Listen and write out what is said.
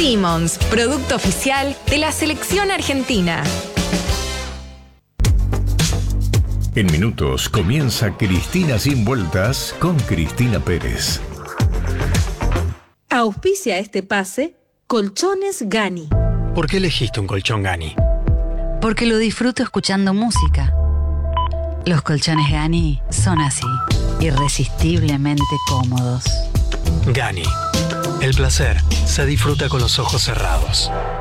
Simmons, producto oficial de la selección argentina. En minutos comienza Cristina Sin Vueltas con Cristina Pérez. Auspicia este pase Colchones Gani. ¿Por qué elegiste un colchón Gani? Porque lo disfruto escuchando música. Los colchones Gani son así, irresistiblemente cómodos. Gani. El placer se disfruta con los ojos cerrados.